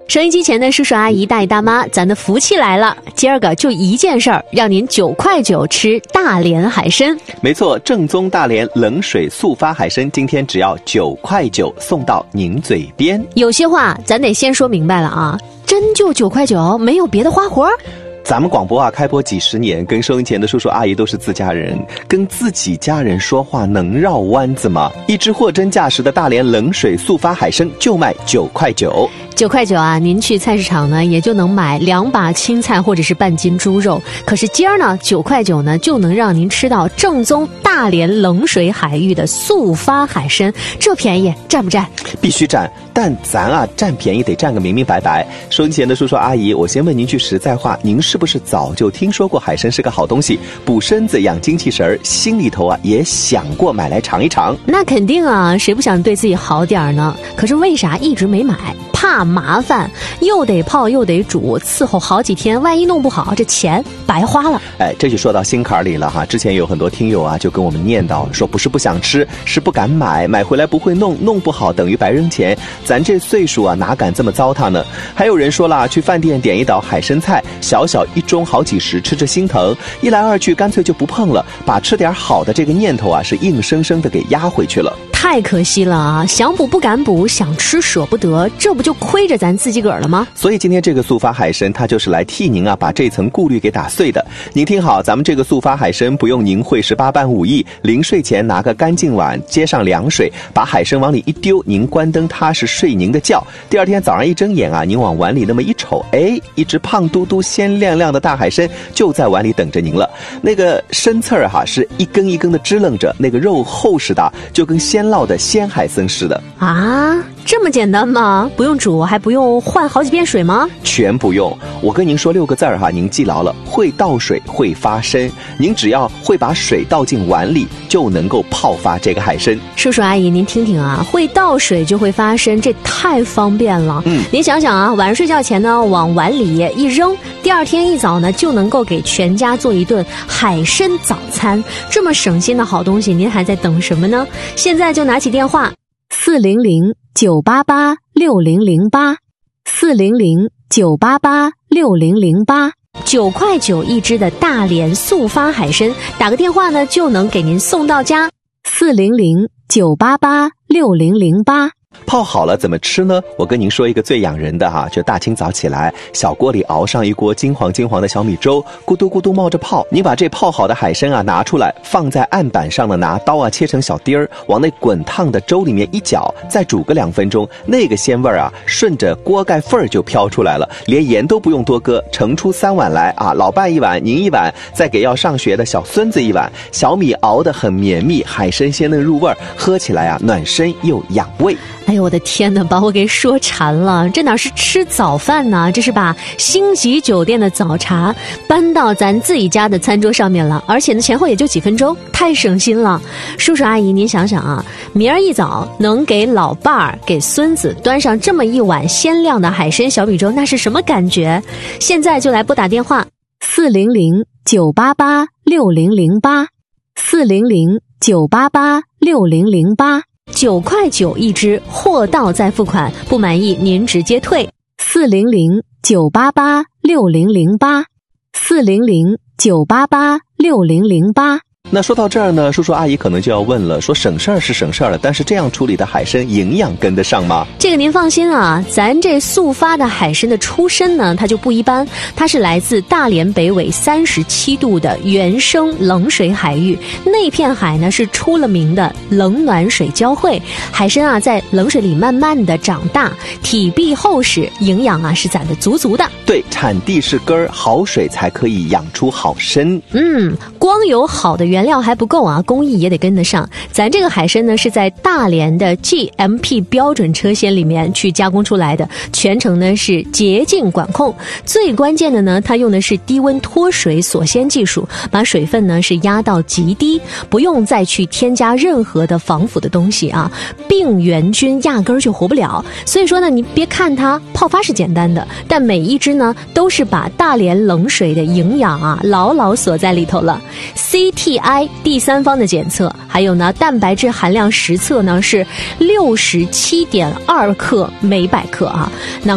收音机前的叔叔阿姨大爷大妈，咱的福气来了，今儿个就一件事儿，让您9块9吃大连海参。 没错，正宗大连冷水速发海参，今天只要9块9送到您嘴边。 有些话咱得先说明白了啊，真就9块9，没有别的花活。 咱们广播啊，开播几十年，跟收音前的叔叔阿姨都是自家人，跟自己家人说话能绕弯子吗？一只货真价实的大连冷水速发海参就卖9块9。 9块9啊，您去菜市场呢，也就能买2把青菜或者是半斤猪肉。可是今儿呢，9块9呢，就能让您吃到正宗大连冷水海域的速发海参，这便宜占不占？ 必须占，但咱啊占便宜得占个明明白白。收音前的叔叔阿姨，我先问您句实在话，您是不是早就听说过海参是个好东西，补身子养精气神，心里头啊也想过买来尝一尝？ 那肯定啊，谁不想对自己好点呢？可是为啥一直没买？怕麻烦，又得泡又得煮，伺候好几天，万一弄不好，这钱白花了。 这就说到心坎里了哈。之前有很多听友啊就跟我们念叨说，不是不想吃，是不敢买，买回来不会弄，弄不好等于白扔钱，咱这岁数啊哪敢这么糟蹋呢？还有人说了，去饭店点一道海参菜，小小一盅好几十，吃着心疼，一来二去干脆就不碰了，把吃点好的这个念头啊是硬生生的给压回去了。 太可惜了啊！想补不敢补，想吃舍不得，这不就亏着咱自己个儿了吗？ 所以今天这个速发海参，它就是来替您啊把这层顾虑给打碎的。您听好，咱们这个速发海参不用您会18般武艺，临睡前拿个干净碗，接上凉水，把海参往里一丢，您关灯踏实睡您的觉。第二天早上一睁眼啊，您往碗里那么一瞅，一只胖嘟嘟、鲜亮亮的大海参就在碗里等着您了。那个参刺儿哈是一根一根的支棱着，那个肉厚实的，就跟鲜烙的鲜海参似的啊！这么简单吗？不用煮，还不用换好几遍水吗？ 全不用。我跟您说6个字哈，您记牢了：会倒水，会发参。您只要会把水倒进碗里，就能够泡发这个海参。 叔叔阿姨，您听听啊，会倒水就会发参，这太方便了。您想想啊，晚上睡觉前呢，往碗里一扔，第二天一早呢，就能够给全家做一顿海参早餐。这么省心的好东西，您还在等什么呢？现在就拿起电话400-988-6008 400-988-6008， 9块9一只的大连速发海参，打个电话呢就能给您送到家。400-988-6008。 泡好了怎么吃呢？我跟您说一个最养人的哈，就大清早起来，小锅里熬上一锅金黄金黄的小米粥，咕嘟咕嘟冒着泡。你把这泡好的海参啊拿出来，放在案板上呢，拿刀啊切成小丁儿，往那滚烫的粥里面一搅，再煮个2分钟，那个鲜味啊顺着锅盖缝儿就飘出来了，连盐都不用多搁，盛出3碗来啊，老伴1碗，您1碗，再给要上学的小孙子1碗。小米熬得很绵密，海参鲜嫩入味，喝起来啊暖身又养胃。 哎呦我的天哪，把我给说馋了，这哪是吃早饭呢，这是把星级酒店的早茶搬到咱自己家的餐桌上面了，而且呢前后也就几分钟，太省心了。叔叔阿姨您想想啊，明儿一早能给老伴儿给孙子端上这么一碗鲜亮的海参小米粥，那是什么感觉？现在就来拨打电话400-988-6008 400-988-6008， 9块9一只，货到再付款，不满意您直接退。400-988-6008 400-988-6008。 那说到这儿呢，叔叔阿姨可能就要问了，说省事儿是省事儿了，但是这样处理的海参营养跟得上吗？ 这个您放心啊，咱这速发的海参的出身呢，它就不一般，它是来自大连北纬37度的原生冷水海域，那片海呢是出了名的冷暖水交汇，海参啊在冷水里慢慢的长大，体壁厚实，营养啊是攒得足足的。 对，产地是根儿，好水才可以养出好参。 光有好的原料还不够啊，工艺也得跟得上。咱这个海参呢是在大连的 GMP 标准车间里面去加工出来的，全程呢是洁净管控。最关键的呢，它用的是低温脱水锁鲜技术，把水分呢是压到极低，不用再去添加任何的防腐的东西啊，病原菌压根儿就活不了。所以说呢，你别看它泡发是简单的，但每一只呢都是把大连冷水的营养啊牢牢锁在里头了。CTI 第三方的检测，还有呢蛋白质含量实测呢是67.2克每100克啊。那